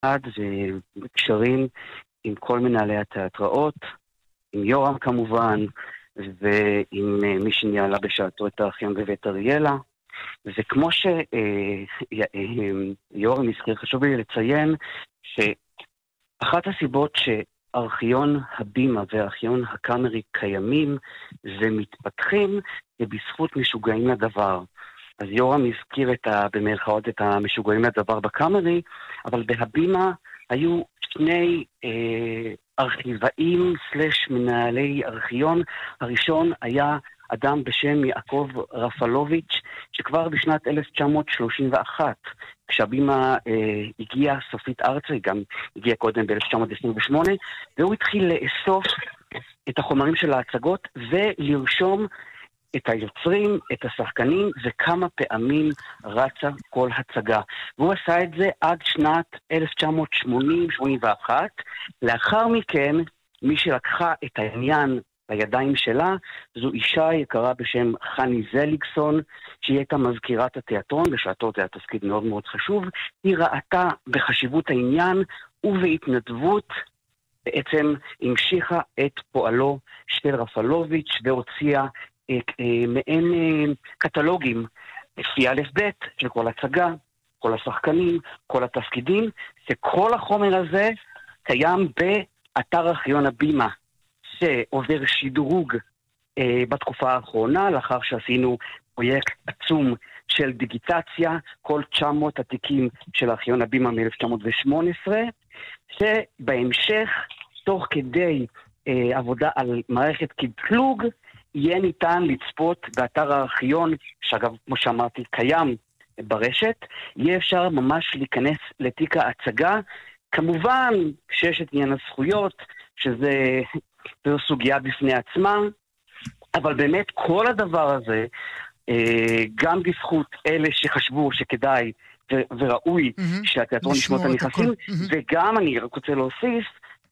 וקשרים עם כל מנהלי התיאטראות, עם יורם כמובן, ועם מי שניהלה בשעתו את הארכיון בבית אריאלה. וכמו שיורם הזכיר, חשוב לי לציין שאחת הסיבות שארכיון הבימה והארכיון הקאמרי קיימים ומתפתחים זה בזכות משוגעים לדבר. אז יורם הזכיר במרכאות את המשוגעים לדבר בקאמרי, אבל בהבימה היו שני ארכיבאים סלש מנהלי ארכיון. הראשון היה אדם בשם יעקב רפלוביץ', שכבר בשנת 1931, כשהבימה הגיעה סופית ארצה, היא גם הגיעה קודם ב-1928, והוא התחיל לאסוף את החומרים של ההצגות ולרשום את היוצרים, את השחקנים, וכמה פעמים רצה כל הצגה. והוא עשה את זה עד שנת 1980-81. לאחר מכן, מי שלקחה את העניין לידיים שלה, זו אישה יקרה בשם חני זליגסון, שהיא הייתה מזכירת התיאטרון, בשעתו זה היה תפקיד מאוד מאוד חשוב. היא ראתה בחשיבות העניין, ובהתנדבות בעצם המשיכה את פועלו של רפלוביץ' והוציאה מעין קטלוגים לפי א' ב' של כל הצגה, כל השחקנים, כל התפקידים, שכל החומר הזה קיים באתר ארכיון הבימה, שעובר שדרוג בתקופה האחרונה, לאחר שעשינו פרויקט עצום של דיגיטציה, כל 900 התיקים של ארכיון הבימה מ-1918, שבהמשך, תוך כדי עבודה על מערכת קטלוג, יהיה ניתן לצפות באתר הארכיון, שאגב, כמו שאמרתי, קיים ברשת, יהיה אפשר ממש להיכנס לתיק ההצגה, כמובן שיש את עניין הזכויות, שזו סוגיה בפני עצמה, אבל באמת כל הדבר הזה, גם בזכות אלה שחשבו שכדאי וראוי שהתיאטרון ישמור את הנכסים, וגם אני רק רוצה להוסיף,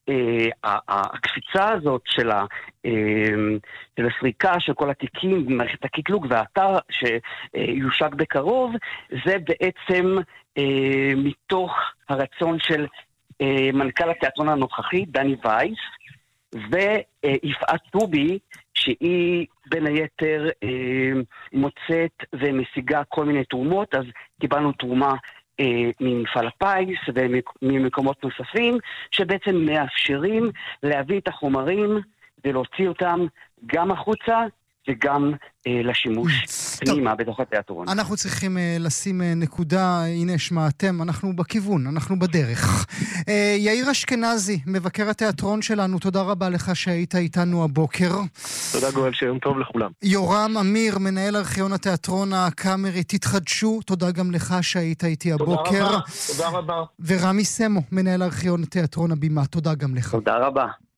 הקפיצה הזאת של הסריקה של כל התיקים במערכת הקטלוג והאתר שיושק בקרוב, זה בעצם מתוך הרצון של מנכ"ל התיאטרון הנוכחי, דני וייס, ויפעת טובי, שהיא בין היתר מוצאת ומשיגה כל מיני תרומות. אז קיבלנו תרומה ממפעל הפיס וממקומות נוספים, שבעצם מאפשרים להביא את החומרים ולהוציא אותם גם החוצה וגם לשימוש פנימה בתוך התיאטרון. אנחנו צריכים לשים נקודה, הנה שמעתם, אנחנו בכיוון, אנחנו בדרך. יאיר אשכנזי, מבקר התיאטרון שלנו, תודה רבה לך שהיית איתנו הבוקר. תודה גואל, שיום טוב לכולם. יורם אמיר, מנהל ארכיון התיאטרון הקאמרי, תתחדשו, תודה גם לך שהיית איתי הבוקר. תודה רבה. ורמי סמו, מנהל ארכיון תיאטרון הבימה, תודה גם לך. תודה רבה.